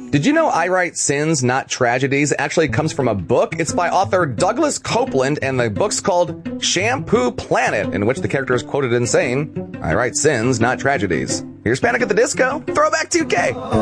Did you know I Write Sins, Not Tragedies actually comes from a book? It's by author Douglas Copeland, and the book's called Shampoo Planet, in which the character is quoted in saying, I write sins, not tragedies. Here's Panic at the Disco, Throwback 2K.